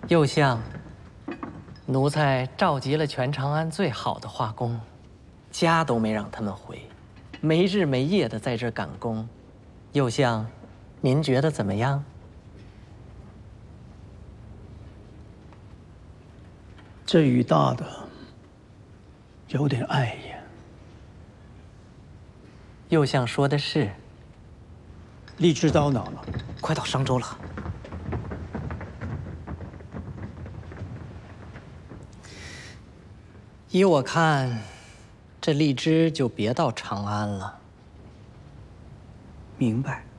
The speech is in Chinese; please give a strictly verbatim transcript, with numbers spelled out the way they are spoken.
右相，奴才召集了全长安最好的画工，家都没让他们回，没日没夜的在这赶工。右相，您觉得怎么样？ 这雨大的有点碍眼。 右相说的是。 荔枝到哪了？ 快到商州了。 依我看，这荔枝就别到长安了。 明白。